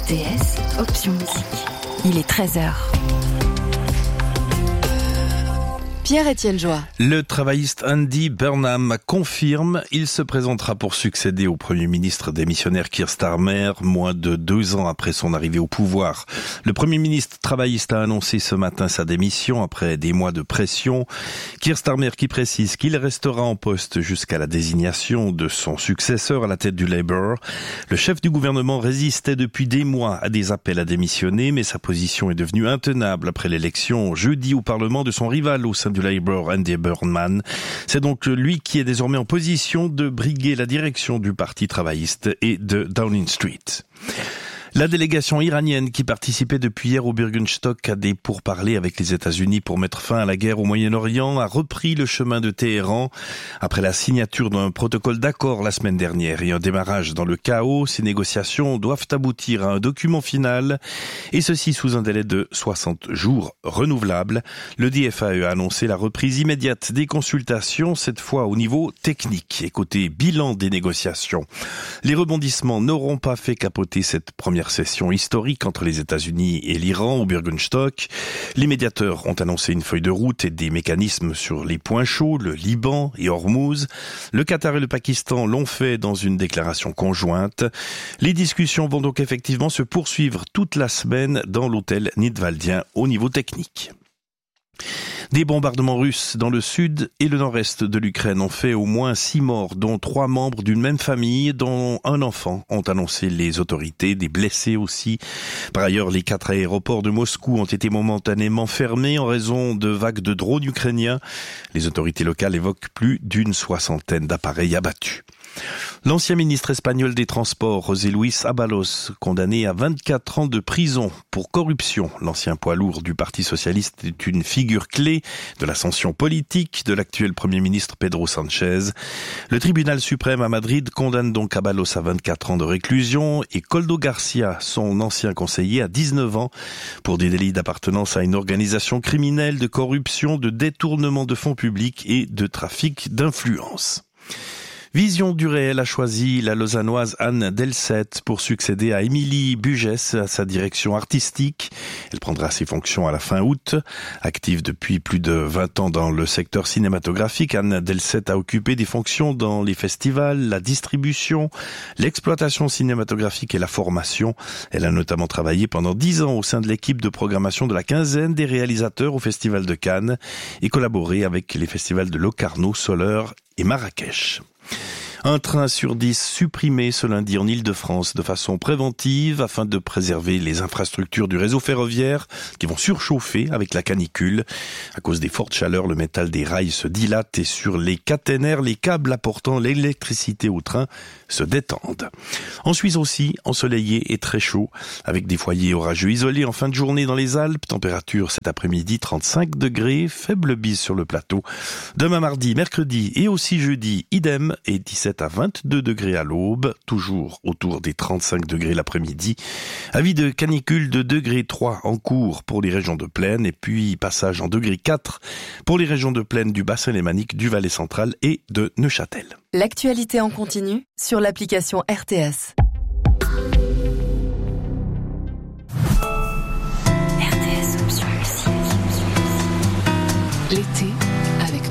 RTS, option musique. Il est 13h. Pierre-Étienne Joie. Le travailliste Andy Burnham confirme, il se présentera pour succéder au Premier ministre démissionnaire Keir Starmer, moins de 2 ans après son arrivée au pouvoir. Le Premier ministre travailliste a annoncé ce matin sa démission après des mois de pression. Keir Starmer qui précise qu'il restera en poste jusqu'à la désignation de son successeur à la tête du Labour. Le chef du gouvernement résistait depuis des mois à des appels à démissionner, mais sa position est devenue intenable après l'élection jeudi au Parlement de son rival au sein du Labour, Andy Burnham. C'est donc lui qui est désormais en position de briguer la direction du Parti travailliste et de Downing Street. La délégation iranienne qui participait depuis hier au Bürgenstock à des pourparlers avec les États-Unis pour mettre fin à la guerre au Moyen-Orient a repris le chemin de Téhéran après la signature d'un protocole d'accord la semaine dernière et un démarrage dans le chaos. Ces négociations doivent aboutir à un document final et ceci sous un délai de 60 jours renouvelable. Le DFAE a annoncé la reprise immédiate des consultations, cette fois au niveau technique. Et côté bilan des négociations, les rebondissements n'auront pas fait capoter cette première session historique entre les États-Unis et l'Iran au Bürgenstock. Les médiateurs ont annoncé une feuille de route et des mécanismes sur les points chauds, le Liban et Hormuz. Le Qatar et le Pakistan l'ont fait dans une déclaration conjointe. Les discussions vont donc effectivement se poursuivre toute la semaine dans l'hôtel nidwaldien au niveau technique. Des bombardements russes dans le sud et le nord-est de l'Ukraine ont fait au moins 6 morts, dont 3 membres d'une même famille, dont un enfant, ont annoncé les autorités, des blessés aussi. Par ailleurs, les 4 aéroports de Moscou ont été momentanément fermés en raison de vagues de drones ukrainiens. Les autorités locales évoquent plus d'une 60aine d'appareils abattus. L'ancien ministre espagnol des Transports, José Luis Ábalos, condamné à 24 ans de prison pour corruption. L'ancien poids lourd du Parti socialiste est une figure clé de l'ascension politique de l'actuel Premier ministre Pedro Sánchez. Le tribunal suprême à Madrid condamne donc Ábalos à 24 ans de réclusion et Koldo Garcia, son ancien conseiller, à 19 ans pour des délits d'appartenance à une organisation criminelle, de corruption, de détournement de fonds publics et de trafic d'influence. Vision du réel a choisi la lausannoise Anne Delcet pour succéder à Émilie Bugès à sa direction artistique. Elle prendra ses fonctions à la fin août. Active depuis plus de 20 ans dans le secteur cinématographique, Anne Delcet a occupé des fonctions dans les festivals, la distribution, l'exploitation cinématographique et la formation. Elle a notamment travaillé pendant 10 ans au sein de l'équipe de programmation de la quinzaine des réalisateurs au Festival de Cannes et collaboré avec les festivals de Locarno, Soleure et Marrakech. Un train sur 10 supprimé ce lundi en Île-de-France de façon préventive afin de préserver les infrastructures du réseau ferroviaire qui vont surchauffer avec la canicule. À cause des fortes chaleurs, le métal des rails se dilate et sur les caténaires, les câbles apportant l'électricité au train se détendent. En Suisse aussi, ensoleillé et très chaud avec des foyers orageux isolés en fin de journée dans les Alpes. Température cet après-midi 35 degrés, faible bise sur le plateau. Demain mardi, mercredi et aussi jeudi, idem et 17 à 22 degrés à l'aube, toujours autour des 35 degrés l'après-midi. Avis de canicule de degré 3 en cours pour les régions de plaine et puis passage en degré 4 pour les régions de plaine du bassin lémanique, du Valais central et de Neuchâtel. L'actualité en continu sur l'application RTS.